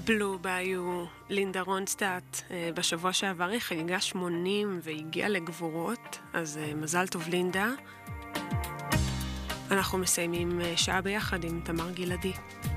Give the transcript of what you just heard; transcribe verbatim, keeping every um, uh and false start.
בלו ביו, לינדה רונסטאט, בשבוע שעבר היא חגיגה שמונים והגיעה לגבורות, אז מזל טוב לינדה. אנחנו מסיימים שעה ביחד עם תמר גלעדי.